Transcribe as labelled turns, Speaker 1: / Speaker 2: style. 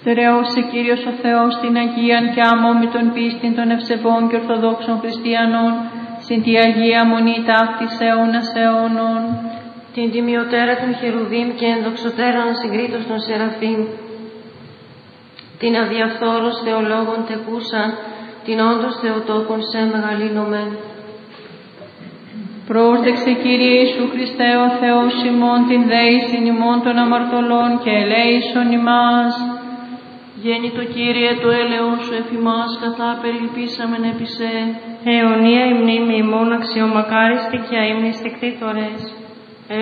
Speaker 1: Στερεώσε Κύριος ο Θεός την Αγίαν και αμόμητον πίστην των ευσεβών και ορθοδόξων χριστιανών, συν τη Αγία Μονή ταύτης αιώνας αιώνων.
Speaker 2: Την τιμιωτέρα των Χερουβίμ και ενδοξωτέραν συγκρίτως των Σεραφείμ, την αδιαφθόρους θεολόγων τεκούσαν, την όντως Θεοτόκον σε μεγαλύνομεν.
Speaker 1: Πρόσδεξε Κύριε Ιησού Χριστέ ο Θεός ημών την δέησιν ημών των αμαρτωλών και ελέησον ημάς.
Speaker 2: Γέννητο Κύριε το έλεος σου εφ' ημάς, καθά περιλυπήσαμεν επί σε.
Speaker 3: Αιωνία η μνήμη ημών αξιομακάριστη και αείμνηστη κτήτορες.